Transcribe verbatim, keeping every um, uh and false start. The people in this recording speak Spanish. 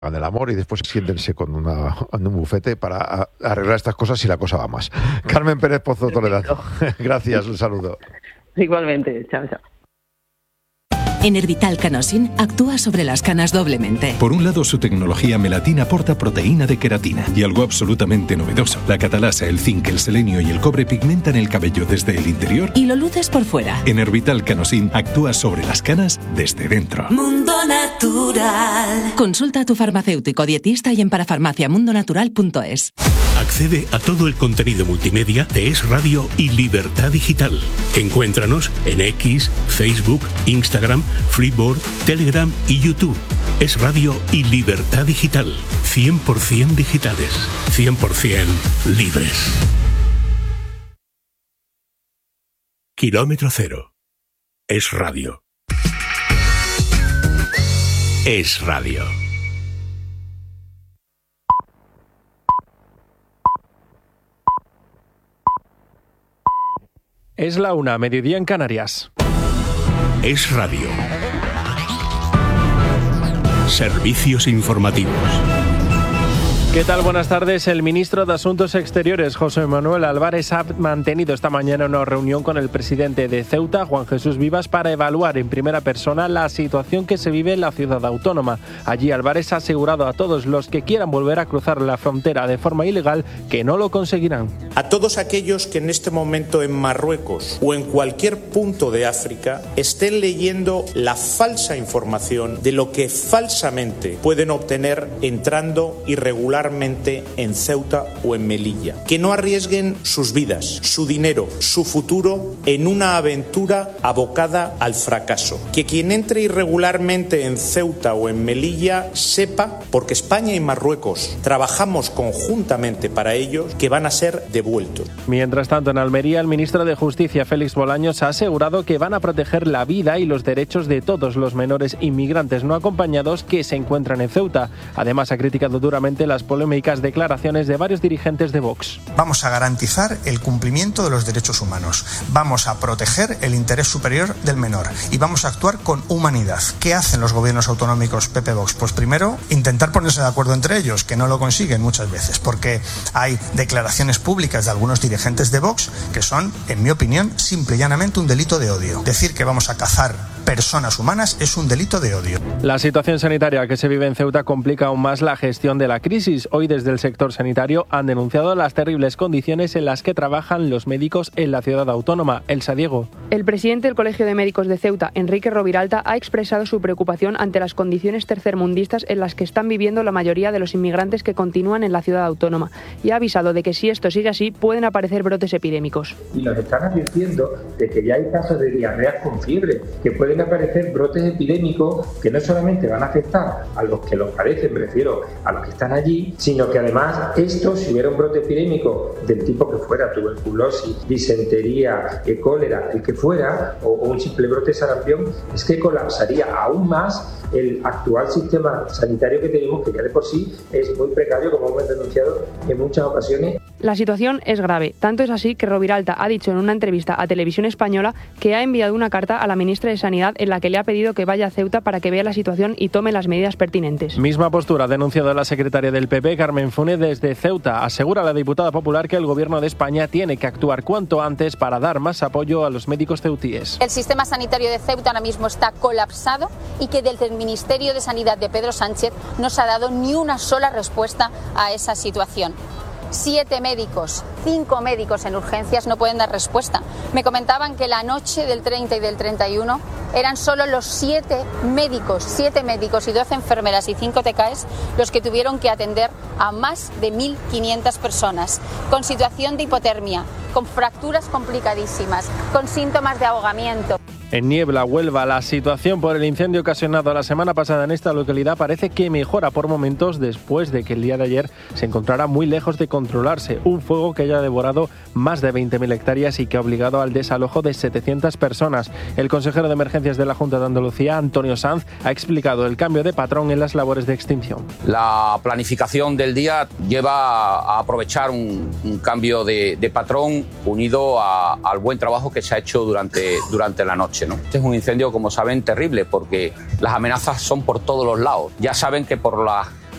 hagan el amor y después siéntense con una, en un bufete para arreglar estas cosas si la cosa va más. Carmen Pérez Pozo Toledano, gracias, un saludo. Igualmente, chao, chao. Enervital Canosin actúa sobre las canas doblemente. Por un lado, su tecnología melatina aporta proteína de queratina. Y algo absolutamente novedoso, la catalasa, el zinc, el selenio y el cobre pigmentan el cabello desde el interior y lo luces por fuera. Enervital Canosin actúa sobre las canas desde dentro. Mundo Natural. Consulta a tu farmacéutico dietista y en parafarmacia mundo natural punto es. Accede a todo el contenido multimedia de Es Radio y Libertad Digital. Encuéntranos en X, Facebook, Instagram, Flipboard, Telegram y YouTube. Es Radio y Libertad Digital. cien por ciento digitales. cien por ciento libres. Kilómetro cero. Es Radio. Es Radio. Es la una, mediodía en Canarias. Es Radio. Servicios informativos. ¿Qué tal? Buenas tardes. El ministro de Asuntos Exteriores, José Manuel Álvarez, ha mantenido esta mañana una reunión con el presidente de Ceuta, Juan Jesús Vivas, para evaluar en primera persona la situación que se vive en la ciudad autónoma. Allí Álvarez ha asegurado a todos los que quieran volver a cruzar la frontera de forma ilegal que no lo conseguirán. A todos aquellos que en este momento en Marruecos o en cualquier punto de África estén leyendo la falsa información de lo que falsamente pueden obtener entrando irregularmente en Ceuta o en Melilla. Que no arriesguen sus vidas, su dinero, su futuro en una aventura abocada al fracaso. Que quien entre irregularmente en Ceuta o en Melilla sepa, porque España y Marruecos trabajamos conjuntamente para ellos, que van a ser devueltos. Mientras tanto, en Almería, el ministro de Justicia, Félix Bolaños, ha asegurado que van a proteger la vida y los derechos de todos los menores inmigrantes no acompañados que se encuentran en Ceuta. Además, ha criticado duramente las polémicas declaraciones de varios dirigentes de Vox. Vamos a garantizar el cumplimiento de los derechos humanos, vamos a proteger el interés superior del menor y vamos a actuar con humanidad. ¿Qué hacen los gobiernos autonómicos P P Vox? Pues primero, intentar ponerse de acuerdo entre ellos, que no lo consiguen muchas veces, porque hay declaraciones públicas de algunos dirigentes de Vox que son, en mi opinión, simple y llanamente un delito de odio. Decir que vamos a cazar personas humanas es un delito de odio. La situación sanitaria que se vive en Ceuta complica aún más la gestión de la crisis. Hoy desde el sector sanitario han denunciado las terribles condiciones en las que trabajan los médicos en la ciudad autónoma. Elsa Diego. El presidente del Colegio de Médicos de Ceuta, Enrique Roviralta, ha expresado su preocupación ante las condiciones tercermundistas en las que están viviendo la mayoría de los inmigrantes que continúan en la ciudad autónoma y ha avisado de que si esto sigue así pueden aparecer brotes epidémicos. Y nos están advirtiendo de que ya hay casos de diarreas con fiebre, que pueden aparecer brotes epidémicos que no solamente van a afectar a los que los padecen, me refiero a los que están allí, sino que además esto, si hubiera un brote epidémico del tipo que fuera, tuberculosis, disentería, eh, cólera, el que fuera, o, o un simple brote de sarampión, es que colapsaría aún más el actual sistema sanitario que tenemos, que ya de por sí es muy precario, como hemos denunciado en muchas ocasiones. La situación es grave, tanto es así que Roviralta ha dicho en una entrevista a Televisión Española que ha enviado una carta a la ministra de Sanidad en la que le ha pedido que vaya a Ceuta para que vea la situación y tome las medidas pertinentes. Misma postura ha denunciado la secretaria del P P, Carmen Funes, desde Ceuta. Asegura la diputada popular que el Gobierno de España tiene que actuar cuanto antes para dar más apoyo a los médicos ceutíes. El sistema sanitario de Ceuta ahora mismo está colapsado y que desde el Ministerio de Sanidad de Pedro Sánchez no se ha dado ni una sola respuesta a esa situación. Siete médicos, cinco médicos en urgencias no pueden dar respuesta. Me comentaban que la noche del treinta y del treinta y uno eran solo los siete médicos, siete médicos y doce enfermeras y cinco T K Es los que tuvieron que atender a más de mil quinientas personas, con situación de hipotermia, con fracturas complicadísimas, con síntomas de ahogamiento. En Niebla, Huelva, la situación por el incendio ocasionado la semana pasada en esta localidad parece que mejora por momentos después de que el día de ayer se encontrara muy lejos de controlarse. Un fuego que haya devorado más de veinte mil hectáreas y que ha obligado al desalojo de setecientas personas. El consejero de Emergencias de la Junta de Andalucía, Antonio Sanz, ha explicado el cambio de patrón en las labores de extinción. La planificación del día lleva a aprovechar un, un cambio de, de patrón unido a, al buen trabajo que se ha hecho durante, durante la noche, ¿no? Este es un incendio, como saben, terrible porque las amenazas son por todos los lados. Ya saben que por las